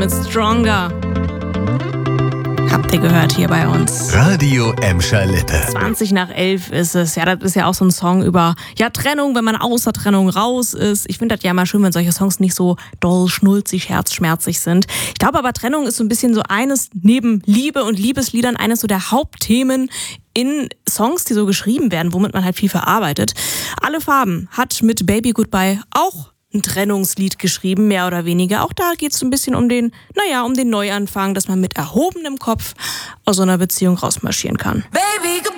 mit Stronger. Habt ihr gehört hier bei uns. Radio Emscher Lippe. 11:20 ist es. Ja, das ist ja auch so ein Song über Trennung, wenn man aus der Trennung raus ist. Ich finde das ja immer schön, wenn solche Songs nicht so doll, schnulzig, herzschmerzig sind. Ich glaube aber, Trennung ist so ein bisschen so eines, neben Liebe und Liebesliedern, eines so der Hauptthemen in Songs, die so geschrieben werden, womit man halt viel verarbeitet. Alle Farben hat mit Baby Goodbye auch ein Trennungslied geschrieben, mehr oder weniger. Auch da geht es ein bisschen um den Neuanfang, dass man mit erhobenem Kopf aus so einer Beziehung rausmarschieren kann. Baby,